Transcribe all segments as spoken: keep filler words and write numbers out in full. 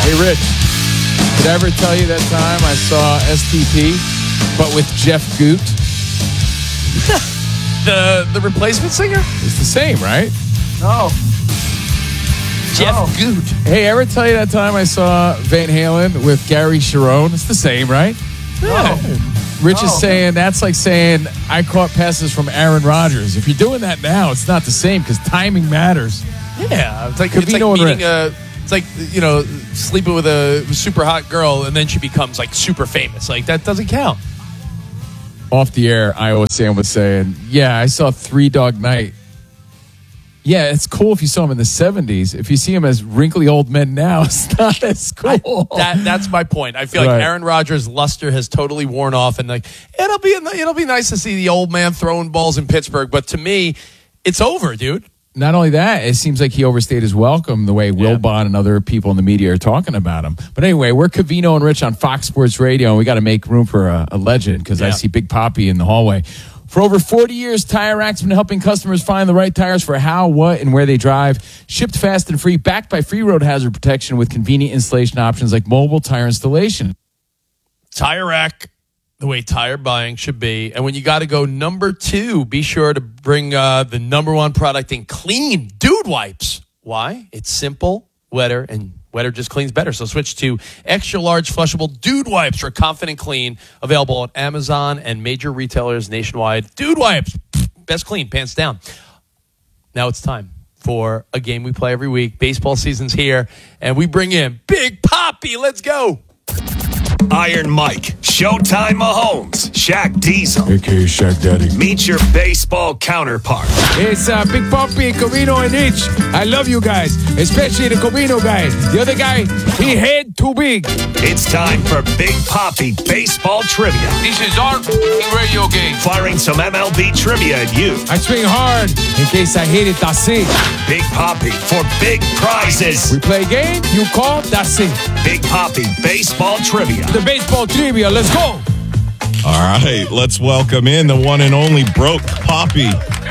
Hey, Rich, did I ever tell you that time I saw S T P, but with Jeff Goot? the the replacement singer? It's the same, right? No. Jeff No. Goot. Hey, ever tell you that time I saw Van Halen with Gary Sharon? It's the same, right? Yeah. Rich is Oh. saying that's like saying I caught passes from Aaron Rodgers. If you're doing that now, it's not the same because timing matters. Yeah, it's like it's Covino like and meeting a. It's like, you know, sleeping with a super hot girl and then she becomes like super famous. Like that doesn't count. Off the air, Iowa Sam was saying, "Yeah, I saw Three Dog Night." Yeah, it's cool if you saw him in the seventies. If you see him as wrinkly old men now, it's not as cool. I, that that's my point. I feel Right. like Aaron Rodgers' luster has totally worn off, and like it'll be it'll be nice to see the old man throwing balls in Pittsburgh. But to me, it's over, dude. Not only that, it seems like he overstayed his welcome the way Wilbon and other people in the media are talking about him. But anyway, we're Covino and Rich on Fox Sports Radio, and we got to make room for a, a legend because I Yeah. see Big Poppy in the hallway. For over forty years, Tire Rack's been helping customers find the right tires for how, what, and where they drive. Shipped fast and free, backed by free road hazard protection with convenient installation options like mobile tire installation. Tire Rack, the way tire buying should be. And when you got to go number two, be sure to bring uh, the number one product in clean Dude Wipes. Why? It's simple, wetter, and wetter just cleans better. So switch to extra large flushable Dude Wipes for confident clean. Available on Amazon and major retailers nationwide. Dude Wipes, best clean, pants down. Now it's time for a game we play every week. Baseball season's here, and we bring in Big Poppy. Let's go. Iron Mike, Showtime Mahomes, Shaq Diesel. A K A Shaq Daddy. Meet your baseball counterpart. It's uh, Big Poppy, Covino, and Itch. I love you guys, especially the Covino guy. The other guy, he head too big. It's time for Big Poppy Baseball Trivia. This is our radio game. Firing some M L B trivia at you. I swing hard in case I hit it, that's it. Big Poppy for big prizes. We play a game, you call, that's it. Big Poppy Baseball Trivia. The baseball trivia, let's go. All right, let's welcome in the one and only Broke Poppy.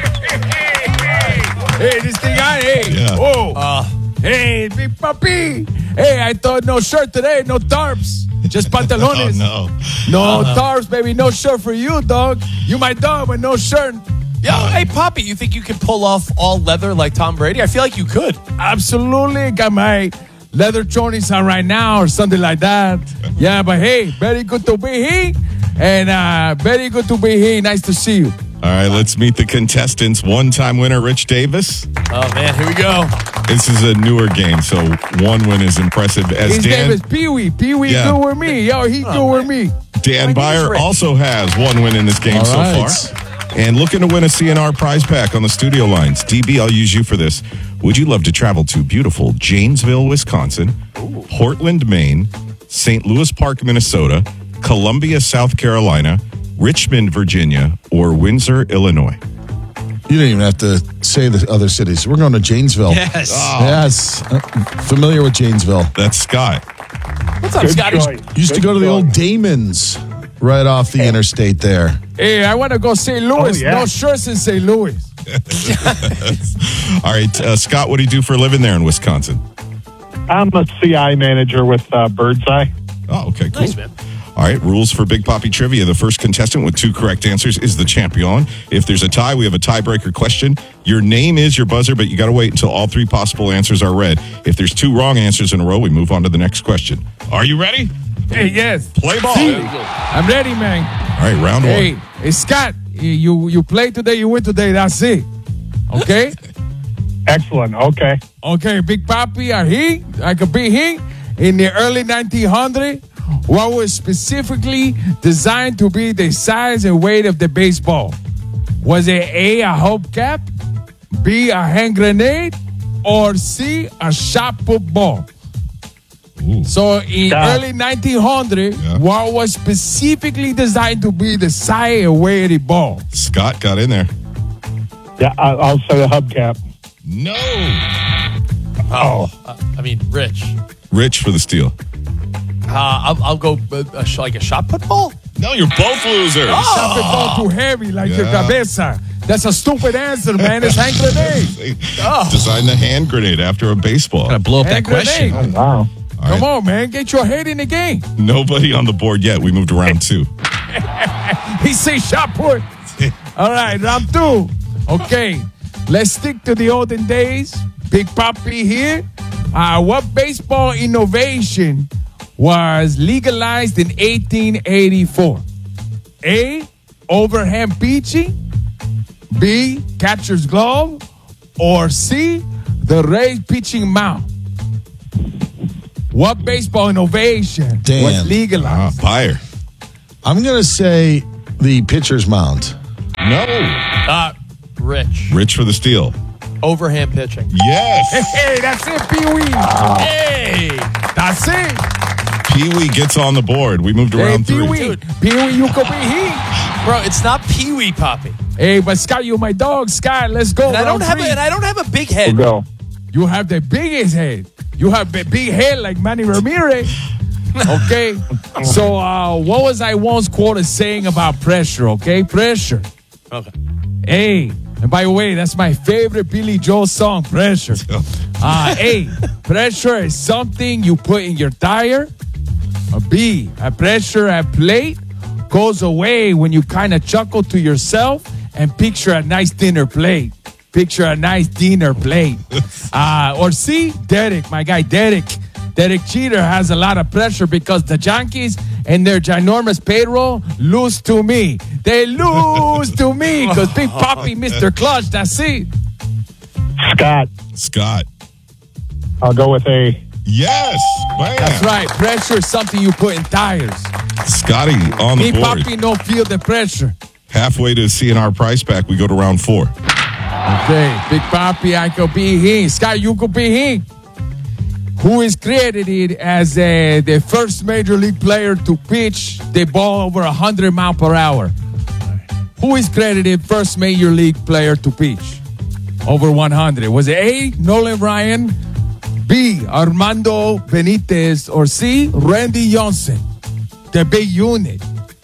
Hey, this thing I hey. Yeah. Oh. Uh, hey, Big Poppy. Hey, I thought no shirt today, no tarps. Just pantalones. Oh, no. No tarps, baby. No shirt for you, dog. You my dog, but no shirt. Yo, hey, Poppy, you think you could pull off all leather like Tom Brady? I feel like you could. Absolutely. Got my leather chonies on right now or something like that. Yeah, but hey, very good to be here. And uh, very good to be here. Nice to see you. All right, let's meet the contestants. One-time winner, Rich Davis. Oh, man, here we go. This is a newer game, so one win is impressive. As His Dan, name is Pee-wee. Pee-wee Yeah. good with me. Yo, he good with me. Dan My name's Byer Rich. also has one win in this game All so right. far. And looking to win a C N R prize pack on the studio lines. D B, I'll use you for this. Would you love to travel to beautiful Janesville, Wisconsin, Portland, Maine, Saint Louis Park, Minnesota, Columbia, South Carolina, Richmond, Virginia, or Windsor, Illinois? You didn't even have to say the other cities. We're going to Janesville. Yes. Yes. Uh, familiar with Janesville. That's Scott. What's up, Good Scotty? choice. Used to Good go to the choice. old Damon's right off the interstate there. Hey, I want to go Saint Louis. Oh, yeah. No shirts in Saint Louis. All right, uh, Scott, what do you do for a living there in Wisconsin? I'm a C I manager with uh, Birdseye. Oh, okay, cool. Nice, man. All right, rules for Big Poppy Trivia. The first contestant with two correct answers is the champion. If there's a tie, we have a tiebreaker question. Your name is your buzzer, but you got to wait until all three possible answers are read. If there's two wrong answers in a row, we move on to the next question. Are you ready? Hey, yes. Play ball. See, I'm ready, man. All right, round Hey, one. hey, Scott, you you play today, you win today. That's it. Okay? Excellent. Okay. Okay, Big Poppy are he. I could be he in the early nineteen hundreds. What was specifically designed to be the size and weight of the baseball? Was it A, a hubcap, B, a hand grenade, or C, a shot put ball? Ooh. So in Stop. early nineteen hundred, Yeah. what was specifically designed to be the size and weight of the ball? Scott got in there. Yeah, I- I'll say the hubcap. No. Oh, uh, I mean, Rich. Rich for the steal. Uh, I'll, I'll go uh, a sh- like a shot put ball. No, you're both losers. Shot the ball too heavy like your Yeah. cabeza. That's a stupid answer, man. It's hand grenade. Design the hand grenade after a baseball. Gotta blow up that Hand question. grenade. Wow. All Come right. on, man. Get your head in the game. Nobody on the board yet. We moved to round two. He say shot put. All right, round two. Okay, let's stick to the olden days. Big Papi here. Uh, what baseball innovation was legalized in eighteen eighty-four? A, overhand pitching. B, catcher's glove. Or C, the raised pitching mound. What baseball innovation Dan. was Uh, legalized? Buyer. I'm going to say the pitcher's mound. No. Uh, Rich. Rich for the steal. Overhand pitching. Yes. Hey, that's it, Pee-wee. Hey! That's it. Pee-wee gets on the board. We moved to Hey, round three. Pee-wee. Pee-wee, you could be he. Bro, it's not Pee Wee Poppy. Hey, but Scott, you my dog. Scott, let's go. And I don't round have a, three. and I don't have a big head. Go. You have the biggest head. You have a big head like Manny Ramirez. Okay? So, uh, what was I once quoted saying about pressure, okay? Pressure. Okay. Hey, and by the way, that's my favorite Billy Joel song, Pressure. Uh, A, pressure is something you put in your tire. A B, a pressure at plate goes away when you kind of chuckle to yourself and picture a nice dinner plate. Picture a nice dinner plate. Uh, or C, Derek, my guy Derek. Derek Jeter has a lot of pressure because the Yankees and their ginormous payroll lose to me. They lose to me because Big Papi, Mister Clutch, that's it. Scott. Scott. I'll go with A. Yes. Bam. That's right. Pressure is something you put in tires. Scotty on the Me, board. Papi, no feel the pressure. Halfway to C N R price pack, we go to round four. Okay, Big Papi, I could be he. Scott, you could be he. Who is credited as uh, the first major league player to pitch the ball over one hundred mile per hour? Who is credited first major league player to pitch over one hundred? Was it A, Nolan Ryan, B, Armando Benitez, or C, Randy Johnson? The big unit.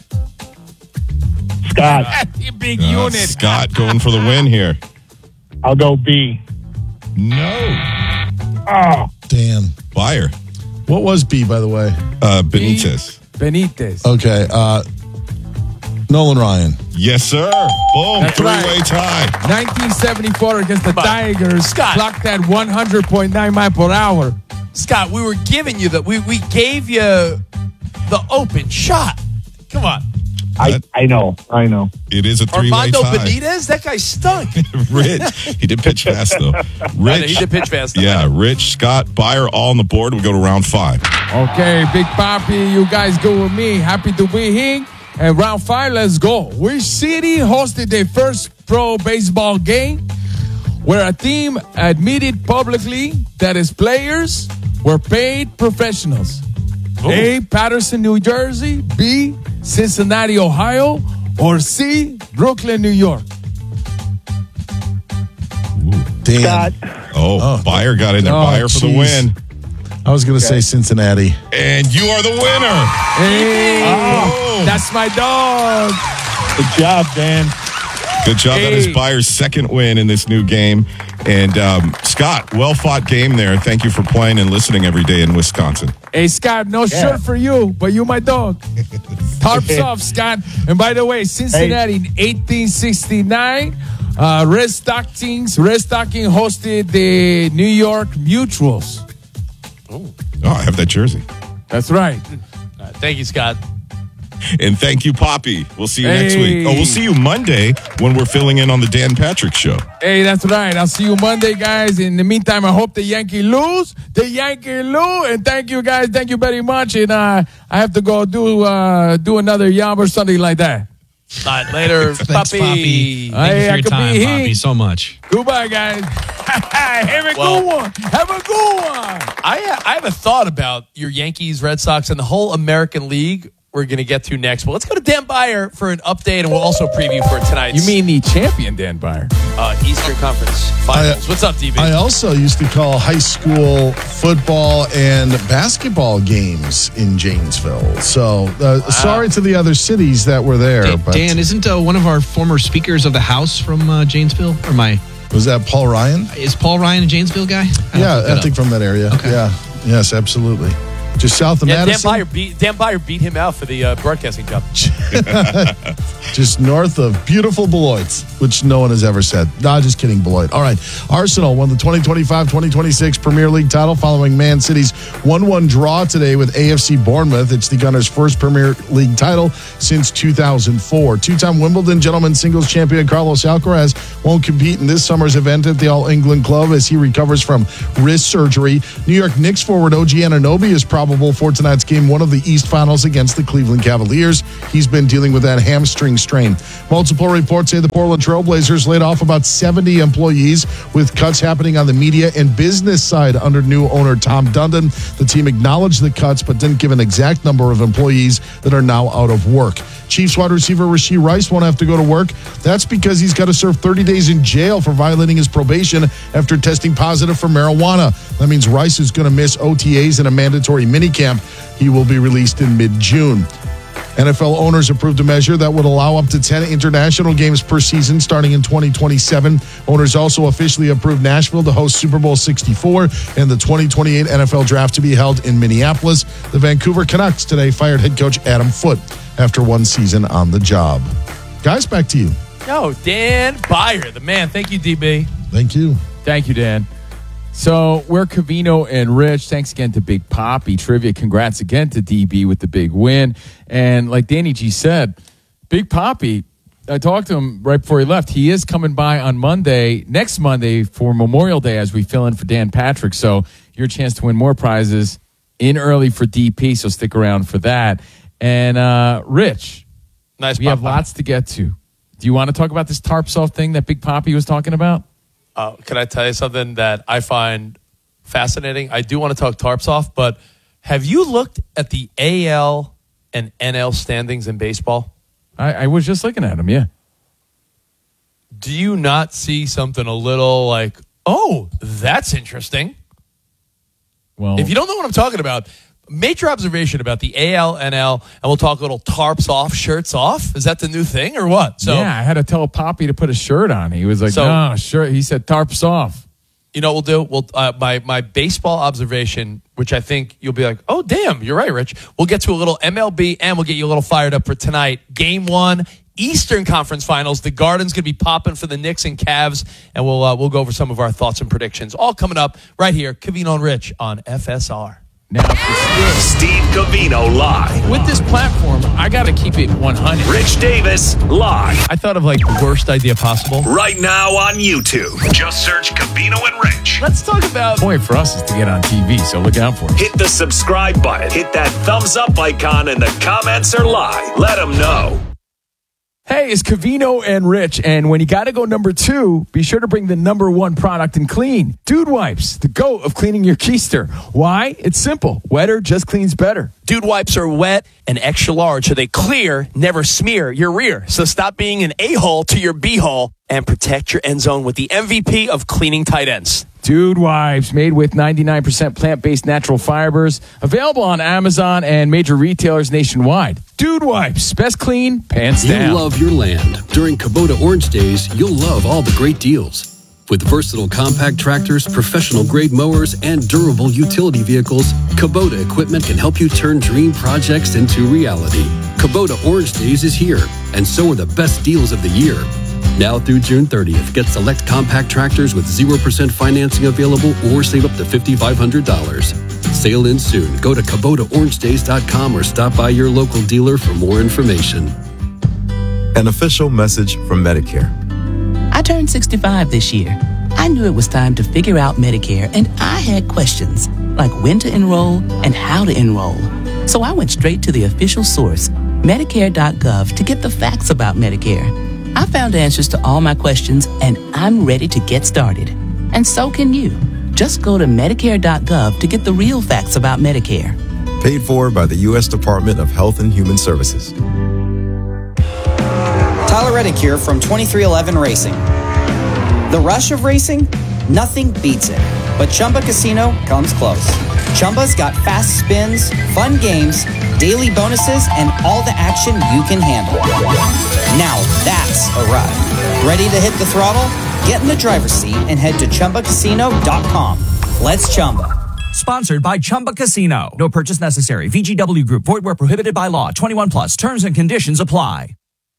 Scott. The big Uh, unit. Scott going for the win here. I'll go B. No. Oh, Dan. Buyer. What was B, by the way? Uh, Benitez. Benitez. Okay. Uh, Nolan Ryan. Yes, sir. Boom. That's Three-way right. tie. nineteen seventy-four against the But, Tigers. Scott. Clocked at one hundred point nine mile per hour. Scott, we were giving you the, we, we gave you the open shot. Come on. I, I know. I know. It is a three-way Armando tie. Benitez? That guy stunk. Rich. He did pitch fast, though. I know, Rich. he did pitch fast. Yeah, Rich, Scott, Buyer, all on the board. We go to round five. Okay, Big Papi, you guys go with me. Happy to be here. And round five, let's go. Which city hosted their first pro baseball game where a team admitted publicly that its players were paid professionals? A, Patterson, New Jersey. B, Cincinnati, Ohio. Or C, Brooklyn, New York. Dan. Scott. Oh, Oh. Buyer got in there. Oh, Buyer for the jeez. win. I was going to say Cincinnati. And you are the winner. Hey, Oh. that's my dog. Good job, Dan. Good job. That is Hey. Buyer's second win in this new game. And um, Scott, well fought game there. Thank you for playing and listening every day in Wisconsin. Hey, Scott, no Yeah. shirt for you, but you my dog. Tarps off, Scott. And by the way, Cincinnati in eighteen sixty-nine, uh, Red Stockings, Red Stocking hosted the New York Mutuals. Oh, I have that jersey. That's right. Uh, thank you, Scott. And thank you, Poppy. We'll see you next week. Oh, Hey. we'll see you Monday when we're filling in on the Dan Patrick Show. Hey, that's right. I'll see you Monday, guys. In the meantime, I hope the Yankee lose. The Yankee lose. And thank you, guys. Thank you very much. And uh, I have to go do uh, do another yum or something like that. All right, later, Thanks, Puppy. Poppy. Thank Hey, you I for your could time, be he. Poppy, so much. Goodbye, guys. Have a Well- good one. Have a good one. I, I have a thought about your Yankees, Red Sox, and the whole American League we're going to get to next. But let's go to Dan Byer for an update, and we'll also preview for tonight's You mean the champion, Dan Byer? uh, Eastern Conference Finals. What's up, D B? I also used to call high school football and basketball games in Janesville. So uh, sorry to the other cities that were there. Dan, but Dan, isn't uh, one of our former speakers of the House from uh, Janesville? Or my was that Paul Ryan? is Paul Ryan a Janesville guy? I Yeah, looked it I think up. from that area. Okay. Yeah. Yes, absolutely. just south of Yeah, Dan Madison. Byer beat Dan Byer beat him out for the uh, broadcasting job. Just north of beautiful Beloit, which no one has ever said. No, just kidding, Beloit. All right. Arsenal won the twenty twenty-five twenty twenty-six Premier League title following Man City's one one draw today with A F C Bournemouth. It's the Gunners' first Premier League title since two thousand four. Two-time Wimbledon gentleman singles champion Carlos Alcaraz won't compete in this summer's event at the All-England Club as he recovers from wrist surgery. New York Knicks forward O G Anunoby is probable for tonight's game one of the East Finals against the Cleveland Cavaliers. He's been dealing with that hamstring strain. Multiple reports say the Portland Trailblazers laid off about seventy employees, with cuts happening on the media and business side under new owner Tom Dundon. The team acknowledged the cuts but didn't give an exact number of employees that are now out of work. Chiefs wide receiver Rashee Rice won't have to go to work. That's because he's got to serve thirty days in jail for violating his probation after testing positive for marijuana. That means Rice is going to miss O T As and a mandatory minicamp. He will be released in mid-June. N F L owners approved a measure that would allow up to ten international games per season starting in twenty twenty-seven. Owners also officially approved Nashville to host Super Bowl sixty-four and the twenty twenty-eight N F L Draft to be held in Minneapolis. The Vancouver Canucks today fired head coach Adam Foote after one season on the job. Guys, back to you. Yo, Dan Byer, the man. Thank you, D B. Thank you. Thank you, Dan. So we're Covino and Rich. Thanks again to Big Poppy Trivia. Congrats again to D B with the big win. And like Danny G said, Big Poppy, I talked to him right before he left. He is coming by on Monday, next Monday for Memorial Day as we fill in for Dan Patrick. So your chance to win more prizes in early for D P. So stick around for that. And uh, Rich, Nice. we Pop, have pop. lots to get to. Do you want to talk about this tarp soft thing that Big Poppy was talking about? Uh, can I tell you something that I find fascinating? I do want to talk tarps off, but have you looked at the A L and N L standings in baseball? I, I was just looking at him, yeah. Do you not see something a little like, oh, that's interesting? Well, If you don't know what I'm talking about, major observation about the A L, N L, and we'll talk a little tarps off, shirts off. Is that the new thing or what? So, yeah, I had to tell Poppy to put a shirt on. He was like, So- no, shirt. He said tarps off. you know what we'll do? We'll uh, my my baseball observation, which I think you'll be like, oh, damn, you're right, Rich. We'll get to a little M L B, and we'll get you a little fired up for tonight. Game one, Eastern Conference Finals. The Garden's going to be popping for the Knicks and Cavs, and we'll uh, we'll go over some of our thoughts and predictions. All coming up right here, Covino and Rich on F S R. Now, for Steve Covino live. with this platform, I got to keep it one hundred. Rich Davis live. I thought of like the worst idea possible. Right now on YouTube. Just search Covino and Rich. Let's talk about The point for us is to get on T V, so look out for it. Hit the subscribe button. Hit that thumbs up icon, and the comments are live. Let them know. Hey, it's Covino and Rich, and when you got to go number two, be sure to bring the number one product in clean. Dude Wipes, the GOAT of cleaning your keister. Why? It's simple. Wetter just cleans better. Dude Wipes are wet and extra large, so they clear, never smear your rear. So stop being an a-hole to your b-hole and protect your end zone with the M V P of cleaning tight ends. Dude Wipes, made with ninety-nine percent plant-based natural fibers. Available on Amazon and major retailers nationwide. Dude Wipes, best clean, pants You down. love your land. During Kubota Orange Days, you'll love all the great deals. With versatile compact tractors, professional grade mowers, and durable utility vehicles, Kubota equipment can help you turn dream projects into reality. Kubota Orange Days is here, and so are the best deals of the year. Now through June thirtieth, get select compact tractors with zero percent financing available or save up to five thousand five hundred dollars. Sale ends soon. Go to Kubota Orange Days dot com or stop by your local dealer for more information. An official message from Medicare. I turned sixty-five this year. I knew it was time to figure out Medicare, and I had questions like when to enroll and how to enroll. So I went straight to the official source, Medicare dot gov, to get the facts about Medicare. I found answers to all my questions, and I'm ready to get started. And so can you. Just go to Medicare dot gov to get the real facts about Medicare. Paid for by the U S Department of Health and Human Services. Tyler Reddick here from twenty-three eleven Racing. The rush of racing? Nothing beats it. But Chumba Casino comes close. Chumba's got fast spins, fun games, daily bonuses, and all the action you can handle. Now that's a ride. Ready to hit the throttle? Get in the driver's seat and head to Chumba Casino dot com. Let's Chumba. Sponsored by Chumba Casino. No purchase necessary. V G W Group. Void where prohibited by law. twenty-one plus. Terms and conditions apply.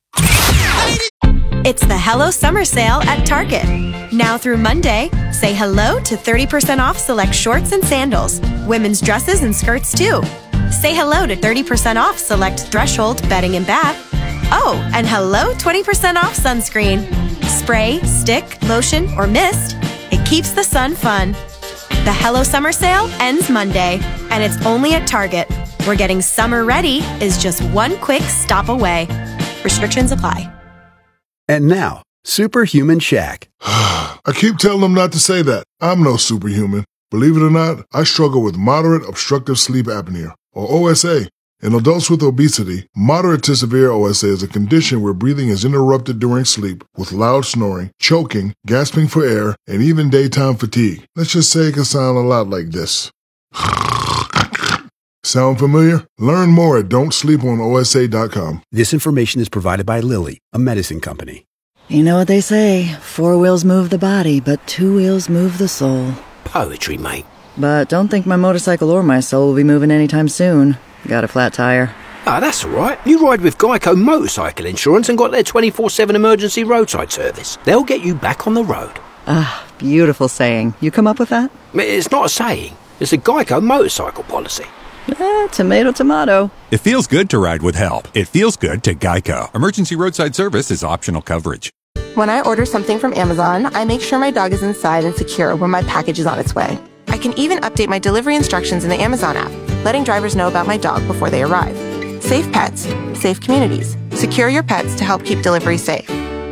It's the Hello Summer Sale at Target. Now through Monday, say hello to thirty percent off select shorts and sandals. Women's dresses and skirts too. Say hello to thirty percent off select Threshold bedding and bath. Oh, and hello twenty percent off sunscreen. Spray, stick, lotion, or mist. It keeps the sun fun. The Hello Summer Sale ends Monday, and it's only at Target, where getting summer ready is just one quick stop away. Restrictions apply. And now, Superhuman Shaq. I keep telling them not to say that. I'm no superhuman. Believe it or not, I struggle with moderate obstructive sleep apnea, or O S A. In adults with obesity, moderate to severe O S A is a condition where breathing is interrupted during sleep with loud snoring, choking, gasping for air, and even daytime fatigue. Let's just say it can sound a lot like this. Sound familiar? Learn more at don't sleep on O S A dot com. This information is provided by Lilly, a medicine company. You know what they say, four wheels move the body, but two wheels move the soul. Poetry, mate. But don't think my motorcycle or my soul will be moving anytime soon. Got a flat tire. Ah, that's all right. You ride with Geico Motorcycle Insurance and got their twenty-four seven emergency roadside service. They'll get you back on the road. Ah, beautiful saying. You come up with that? It's not a saying. It's a Geico motorcycle policy. Eh, tomato, tomato. It feels good to ride with help. It feels good to Geico. Emergency roadside service is optional coverage. When I order something from Amazon, I make sure my dog is inside and secure when my package is on its way. I can even update my delivery instructions in the Amazon app, letting drivers know about my dog before they arrive. Safe pets, safe communities. Secure your pets to help keep delivery safe.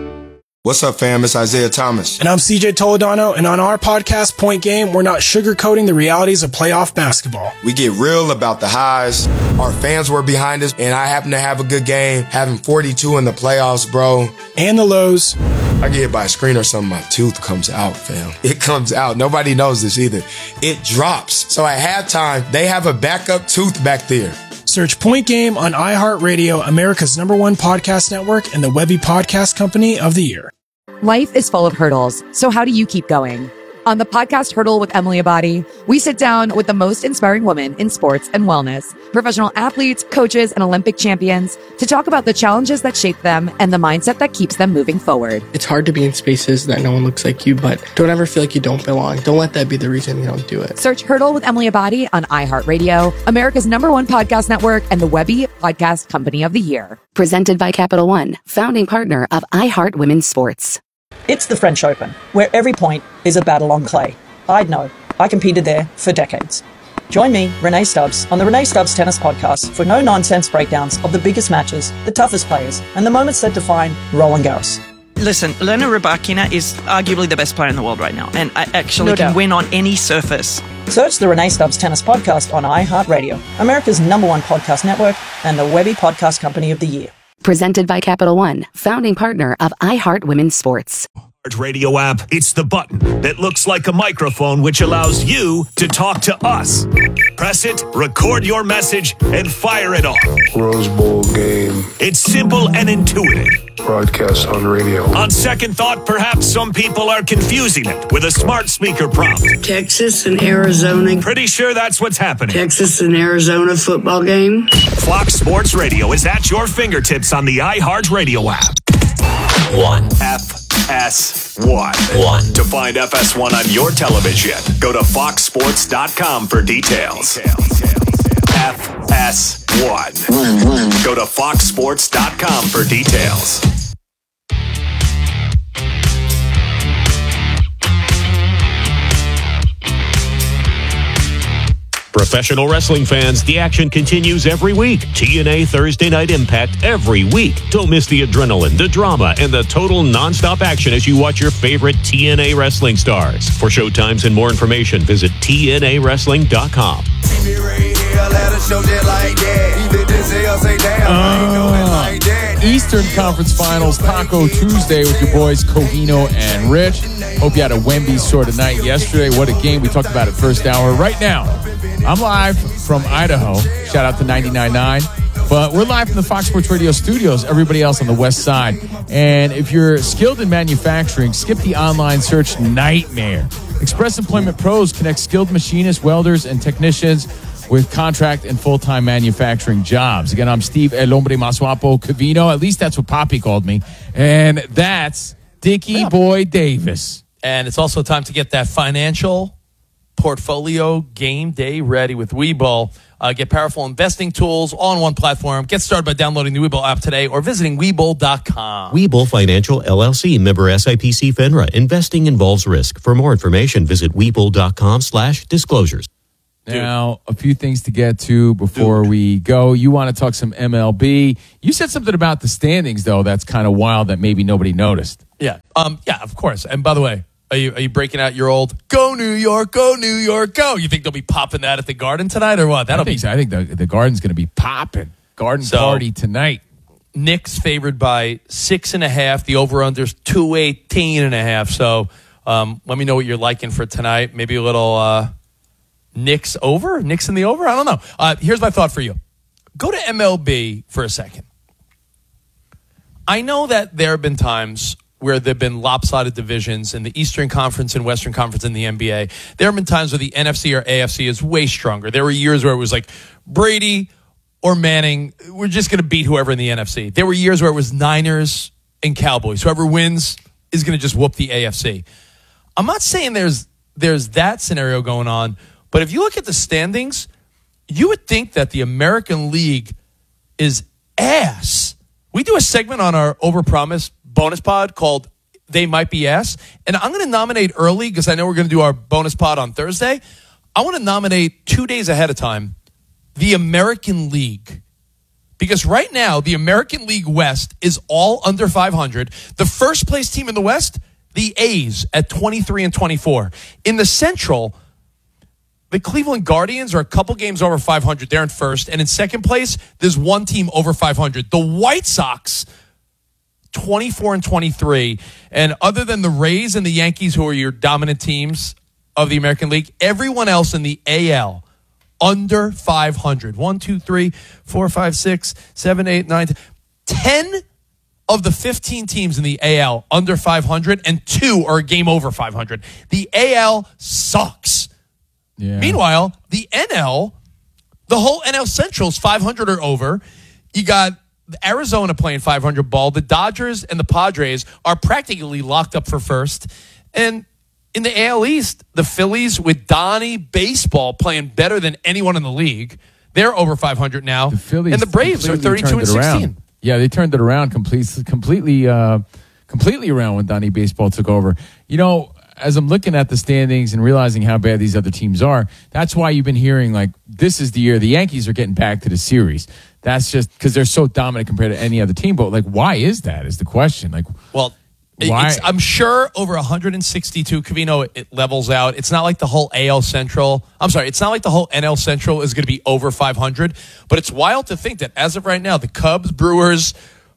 What's up, fam? It's Isaiah Thomas. And I'm C J Toledano, and on our podcast, Point Game, we're not sugarcoating the realities of playoff basketball. We get real about the highs. Our fans were behind us, and I happen to have a good game, having forty-two in the playoffs, bro. And the lows. I get hit by a screen or something, my tooth comes out, fam. It comes out. Nobody knows this either. It drops. So at halftime, they have a backup tooth back there. Search Point Game on iHeartRadio, America's number one podcast network, and the Webby Podcast Company of the Year. Life is full of hurdles, so how do you keep going? On the podcast Hurdle with Emily Abadi, we sit down with the most inspiring women in sports and wellness, professional athletes, coaches, and Olympic champions to talk about the challenges that shape them and the mindset that keeps them moving forward. It's hard to be in spaces that no one looks like you, but don't ever feel like you don't belong. Don't let that be the reason you don't do it. Search Hurdle with Emily Abadi on iHeartRadio, America's number one podcast network, and the Webby Podcast Company of the Year. Presented by Capital One, founding partner of iHeart Women's Sports. It's the French Open, where every point is a battle on clay. I'd know. I competed there for decades. Join me, Renee Stubbs, on the Renee Stubbs Tennis Podcast for no-nonsense breakdowns of the biggest matches, the toughest players, and the moments that define Roland Garros. Listen, Elena Rybakina is arguably the best player in the world right now, and I actually No can doubt. win on any surface. Search the Renee Stubbs Tennis Podcast on iHeartRadio, America's number one podcast network, and the Webby Podcast Company of the Year. Presented by Capital One, founding partner of iHeart Women's Sports. Radio app, it's the button that looks like a microphone which allows you to talk to us. Press it, record your message, and fire it off. Rose Bowl game. It's simple and intuitive. Broadcast on radio. On second thought, perhaps some people are confusing it with a smart speaker prompt. Texas and Arizona. Pretty sure that's what's happening. Texas and Arizona football game. Fox Sports Radio is at your fingertips on the iHeart Radio app. One. F S one. One. To find F S one on your television, go to fox sports dot com for details. F S one. One, one. Go to fox sports dot com for details. Professional wrestling fans, the action continues every week. T N A Thursday Night Impact every week. Don't miss the adrenaline, the drama, and the total nonstop action as you watch your favorite T N A wrestling stars. For showtimes and more information, visit T N A wrestling dot com. Uh, Eastern Conference Finals Taco Tuesday with your boys Covino and Rich. Hope you had a Wemby sort of night yesterday. What a game. We talked about it first hour. Right now, I'm live from Idaho. Shout out to ninety-nine point nine. But we're live from the Fox Sports Radio studios, everybody else on the west side. And if you're skilled in manufacturing, skip the online search nightmare. Express Employment Pros connects skilled machinists, welders, and technicians with contract and full-time manufacturing jobs. Again, I'm Steve El Hombre Más Guapo Covino. At least that's what Poppy called me. And that's Dickie yeah. Boy Davis. And it's also time to get that financial portfolio game day ready with Webull. Uh, get powerful investing tools all on one platform. Get started by downloading the Webull app today or visiting Webull dot com. Webull Financial, L L C, member S I P C FINRA. Investing involves risk. For more information, visit Webull dot com slash disclosures. Now, a few things to get to before Dude. we go. You want to talk some M L B. You said something about the standings, though, that's kind of wild that maybe nobody noticed. Yeah, um, yeah, of course. And by the way, Are you are you breaking out your old "Go New York, Go New York, Go"? You think they'll be popping that at the Garden tonight or what? That'll I think be. So. I think the the Garden's going to be popping. Garden so, party tonight. Knicks favored by six and a half. The over under's two eighteen and a half. So um, let me know what you're liking for tonight. Maybe a little uh, Knicks over, Knicks in the over. I don't know. Uh, here's my thought for you. Go to M L B for a second. I know that there have been times where there have been lopsided divisions in the Eastern Conference and Western Conference in the N B A. There have been times where the N F C or A F C is way stronger. There were years where it was like Brady or Manning, we're just going to beat whoever in the N F C. There were years where it was Niners and Cowboys. Whoever wins is going to just whoop the A F C. I'm not saying there's there's that scenario going on, but if you look at the standings, you would think that the American League is ass. We do a segment on our Overpromise bonus pod called They Might Be Ass. And I'm going to nominate early because I know we're going to do our bonus pod on Thursday. I want to nominate two days ahead of time the American League. Because right now, the American League West is all under five hundred. The first place team in the West, the A's at twenty-three and twenty-four. In the Central, the Cleveland Guardians are a couple games over five hundred. They're in first. And in second place, there's one team over five hundred. The White Sox, twenty-four and twenty-three. And other than the Rays and the Yankees, who are your dominant teams of the American League, everyone else in the A L under five hundred. One, two, three, four, five, six, seven, eight, nine, ten of the fifteen teams in the A L under five hundred, and two are a game over five hundred. The A L sucks. Yeah. Meanwhile, the N L, the whole N L Central is five hundred or over. You got Arizona playing five hundred ball. The Dodgers and the Padres are practically locked up for first. And in the A L East, the Phillies with Donnie Baseball playing better than anyone in the league. They're over five hundred now. The Phillies and the Braves are thirty-two and sixteen. Yeah, they turned it around completely, completely, uh, completely around when Donnie Baseball took over. You know, as I'm looking at the standings and realizing how bad these other teams are, that's why you've been hearing, like, this is the year the Yankees are getting back to the series. That's just because they're so dominant compared to any other team. But, like, why is that is the question. Like, well, why? It's, I'm sure over one hundred sixty-two, Covino, it levels out. It's not like the whole A L Central. I'm sorry, it's not like the whole N L Central is going to be over five hundred. But it's wild to think that as of right now, the Cubs, Brewers,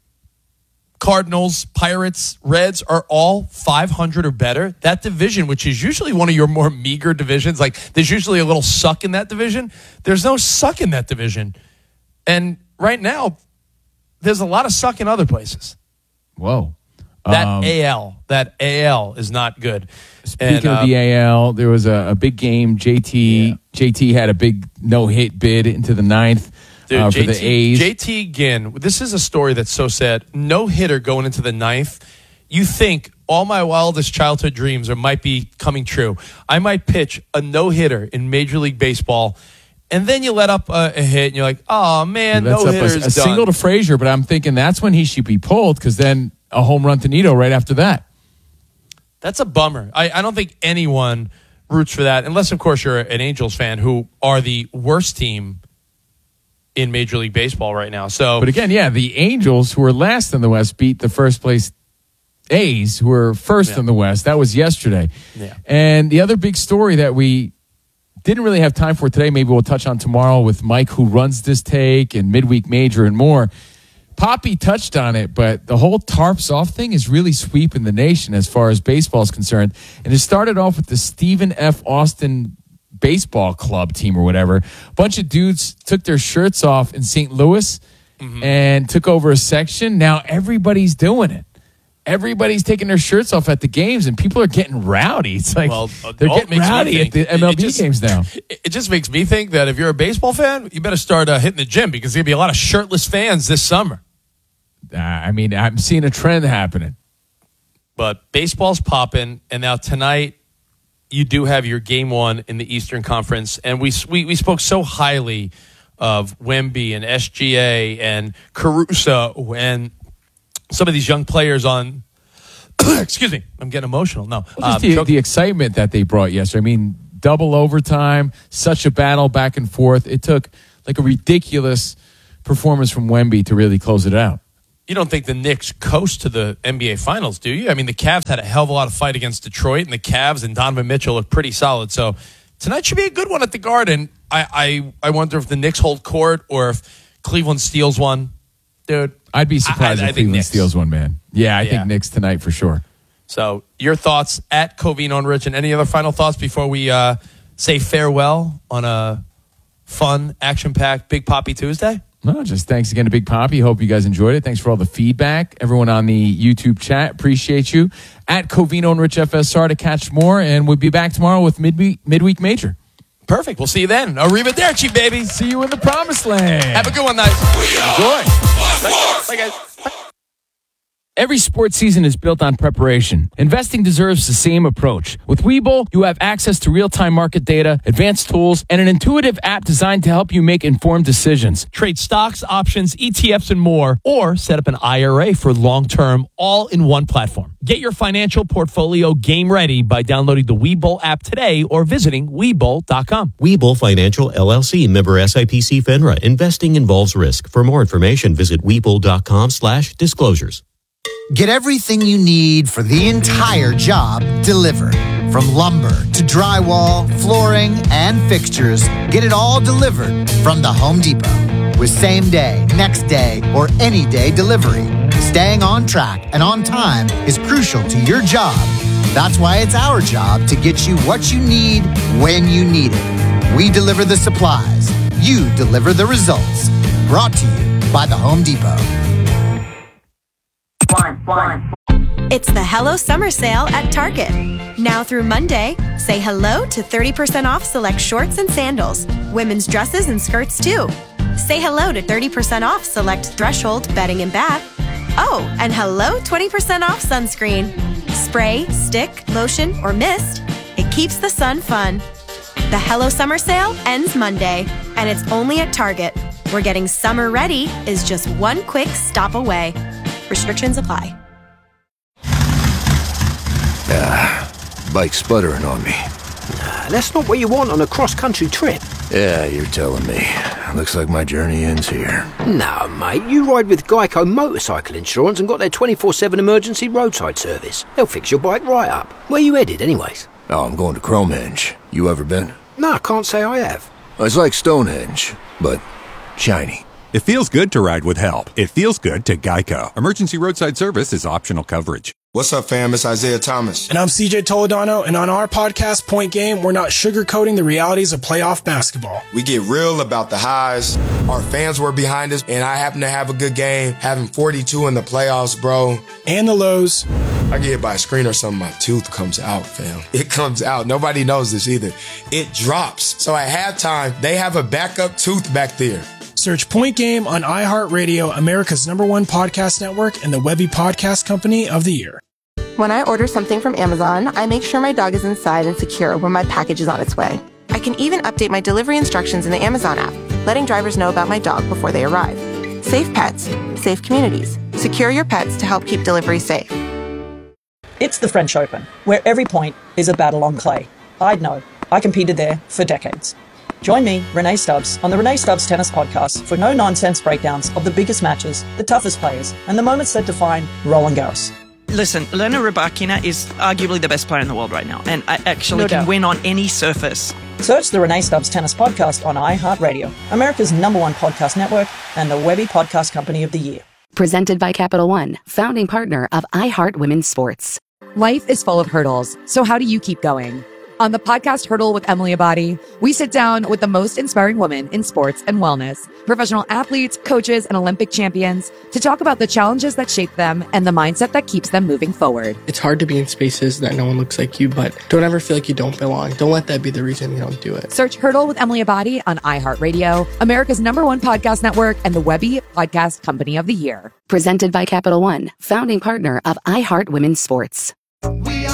Cardinals, Pirates, Reds are all five hundred or better. That division, which is usually one of your more meager divisions, like there's usually a little suck in that division. There's no suck in that division. And right now, there's a lot of suck in other places. Whoa. That um, A L, that A L is not good. Speaking and, of uh, the A L, there was a, a big game. J T yeah. J T had a big no-hit bid into the ninth. Dude, uh, J T, for the A's. J T Ginn, this is a story that's so sad. No hitter going into the ninth. You think all my wildest childhood dreams are might be coming true. I might pitch a no hitter in Major League Baseball, and then you let up a, a hit, and you're like, "Oh man, no hitter's a, a done." single to Frazier, but I'm thinking that's when he should be pulled because then a home run to Nito right after that. That's a bummer. I, I don't think anyone roots for that, unless of course you're an Angels fan, who are the worst team in Major League Baseball right now. So, but again, yeah, the Angels, who were last in the West, beat the first place A's, who were first yeah. in the West. That was yesterday. Yeah. And the other big story that we didn't really have time for today, maybe we'll touch on tomorrow with Mike, who runs this take, and Midweek Major and more. Poppy touched on it, but the whole tarps off thing is really sweeping the nation as far as baseball is concerned. And it started off with the Stephen F. Austin baseball club team or whatever. A bunch of dudes took their shirts off in Saint Louis mm-hmm. and took over a section. Now everybody's doing it. everybody's taking their shirts off at the games, and people are getting rowdy. It's like Well, they're all it getting makes me rowdy at think- the M L B it just- games now. It just makes me think that if you're a baseball fan, you better start uh, hitting the gym because there's going to be a lot of shirtless fans this summer. Uh, I mean, I'm seeing a trend happening. But baseball's popping, and now tonight you do have your game one in the Eastern Conference, and we we, we spoke so highly of Wemby and S G A and Caruso and some of these young players on. Excuse me, I'm getting emotional. No, Well, just Um, the, choke- the excitement that they brought yesterday. I mean, double overtime, such a battle back and forth. It took like a ridiculous performance from Wemby to really close it out. You don't think the Knicks coast to the N B A Finals, do you? I mean, the Cavs had a hell of a lot of fight against Detroit, and the Cavs and Donovan Mitchell look pretty solid. So tonight should be a good one at the Garden. I, I, I wonder if the Knicks hold court or if Cleveland steals one. Dude, I'd be surprised I- I if think Cleveland Knicks. steals one, man. Yeah, I Yeah. think Knicks tonight for sure. So your thoughts at Covino and Rich, and any other final thoughts before we uh, say farewell on a fun, action-packed Big Poppy Tuesday? No, just thanks again to Big Poppy. Hope you guys enjoyed it. Thanks for all the feedback. Everyone on the YouTube chat, appreciate you. At Covino and Rich F S R to catch more, and we'll be back tomorrow with midweek, midweek Major. Perfect. We'll see you then. Arrivederci, baby. See you in the promised land. Have a good one, guys. Enjoy. Bye, guys. Every sports season is built on preparation. Investing deserves the same approach. With Webull, you have access to real-time market data, advanced tools, and an intuitive app designed to help you make informed decisions. Trade stocks, options, E T Fs, and more, or set up an I R A for long-term, all in one platform. Get your financial portfolio game ready by downloading the Webull app today or visiting Webull dot com. Webull Financial L L C, member S I P C FINRA. Investing involves risk. For more information, visit Webull dot com slash disclosures. Get everything you need for the entire job delivered. From lumber to drywall, flooring, and fixtures, get it all delivered from the Home Depot. With same day, next day, or any day delivery, staying on track and on time is crucial to your job. That's why it's our job to get you what you need when you need it. We deliver the supplies. You deliver the results. Brought to you by the Home Depot. It's the Hello Summer Sale at Target. Now through Monday, say hello to thirty percent off select shorts and sandals, women's dresses and skirts too. Say hello to thirty percent off select Threshold bedding and bath. Oh, and hello twenty percent off sunscreen. Spray, stick, lotion, or mist, it keeps the sun fun. The Hello Summer Sale ends Monday, and it's only at Target, where getting summer ready is just one quick stop away. Restrictions apply. Ah, bike's sputtering on me. Nah, that's not what you want on a cross-country trip. Yeah, you're telling me. Looks like my journey ends here. No, mate, you ride with Geico Motorcycle Insurance and got their twenty-four seven emergency roadside service. They'll fix your bike right up. Where you headed, anyways? Oh, I'm going to Cromehenge. You ever been? No, I can't say I have. It's like Stonehenge, but shiny. It feels good to ride with help. It feels good to Geico. Emergency roadside service is optional coverage. What's up, fam? It's Isaiah Thomas. And I'm C J Toledano, and on our podcast, Point Game, we're not sugarcoating the realities of playoff basketball. We get real about the highs. Our fans were behind us, and I happen to have a good game, having forty-two in the playoffs, bro. And the lows. I get hit by a screen or something, my tooth comes out, fam. It comes out. Nobody knows this either. It drops. So at halftime, they have a backup tooth back there. Search Point Game on iHeartRadio, America's number one podcast network, and the Webby Podcast Company of the Year. When I order something from Amazon, I make sure my dog is inside and secure when my package is on its way. I can even update my delivery instructions in the Amazon app, letting drivers know about my dog before they arrive. Safe pets, safe communities. Secure your pets to help keep delivery safe. It's the French Open, where every point is a battle on clay. I'd know. I competed there for decades. Join me, Renee Stubbs, on the Renee Stubbs Tennis Podcast for no-nonsense breakdowns of the biggest matches, the toughest players, and the moments that define Roland Garros. Listen, Elena Rybakina is arguably the best player in the world right now, and I actually No can doubt. win on any surface. Search the Renee Stubbs Tennis Podcast on iHeartRadio, America's number one podcast network, and the Webby Podcast Company of the Year. Presented by Capital One, founding partner of iHeart Women's Sports. Life is full of hurdles, so how do you keep going? On the podcast Hurdle with Emily Abadi, we sit down with the most inspiring women in sports and wellness, professional athletes, coaches, and Olympic champions to talk about the challenges that shape them and the mindset that keeps them moving forward. It's hard to be in spaces that no one looks like you, but don't ever feel like you don't belong. Don't let that be the reason you don't do it. Search Hurdle with Emily Abadi on iHeartRadio, America's number one podcast network, and the Webby Podcast Company of the Year. Presented by Capital One, founding partner of iHeart Women's Sports. We are